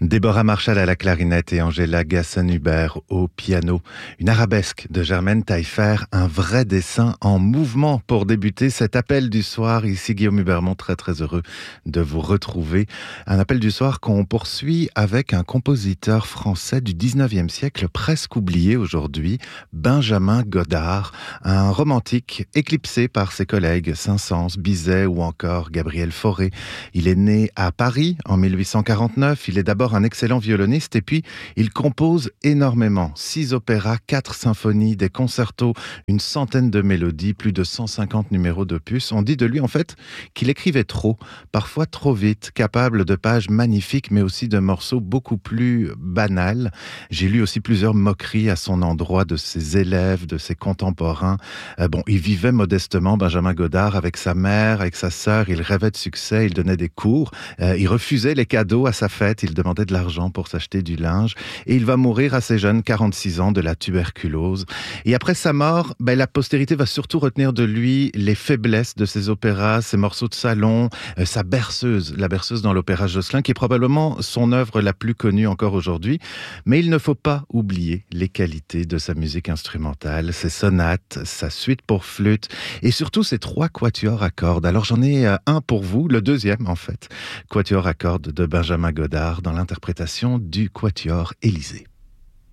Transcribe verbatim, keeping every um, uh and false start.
Déborah Marshall à la clarinette et Angela Gasson-Hubert au piano. Une arabesque de Germaine Taillefer, un vrai dessin en mouvement pour débuter cet appel du soir. Ici Guillaume Hubermont, très très heureux de vous retrouver. Un appel du soir qu'on poursuit avec un compositeur français du dix-neuvième siècle, presque oublié aujourd'hui, Benjamin Godard, un romantique éclipsé par ses collègues Saint-Saëns, Bizet ou encore Gabriel Fauré. Il est né à Paris en mille huit cent quarante-neuf. Il est d'abord un excellent violoniste et puis il compose énormément. Six opéras, quatre symphonies, des concertos, une centaine de mélodies, plus de cent cinquante numéros d'opus. On dit de lui en fait qu'il écrivait trop, parfois trop vite, capable de pages magnifiques mais aussi de morceaux beaucoup plus banals. J'ai lu aussi plusieurs moqueries à son endroit de ses élèves, de ses contemporains. Euh, bon, il vivait modestement, Benjamin Godard, avec sa mère, avec sa sœur. Il rêvait de succès, il donnait des cours. Euh, il refusait les cadeaux à sa fête, il demandait de l'argent pour s'acheter du linge. Et il va mourir assez jeune, quarante-six ans, de la tuberculose. Et après sa mort, ben, la postérité va surtout retenir de lui les faiblesses de ses opéras, ses morceaux de salon, euh, sa berceuse, la berceuse dans l'opéra Josselin, qui est probablement son œuvre la plus connue encore aujourd'hui. Mais il ne faut pas oublier les qualités de sa musique instrumentale, ses sonates, sa suite pour flûte et surtout ses trois quatuors à cordes. Alors j'en ai euh, un pour vous, le deuxième en fait, quatuor à cordes de Benjamin Godard dans l'interprétation du Quatuor Élysée.